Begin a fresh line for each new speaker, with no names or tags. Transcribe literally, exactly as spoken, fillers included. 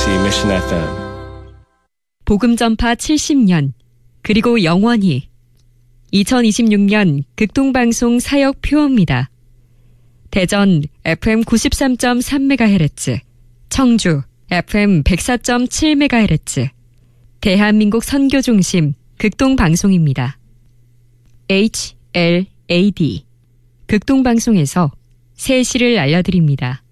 케이비씨 Mission 에프엠.
복음 전파 칠십 년, 그리고 영원히 이천이십육 년 극동방송 사역 표어입니다. 대전 에프엠 구십삼 점 삼 메가헤르츠, 청주 에프엠 백사 점 칠 메가헤르츠, 대한민국 선교중심 극동방송입니다. 에이치 엘 에이 디 극동방송에서 새 시를 알려드립니다.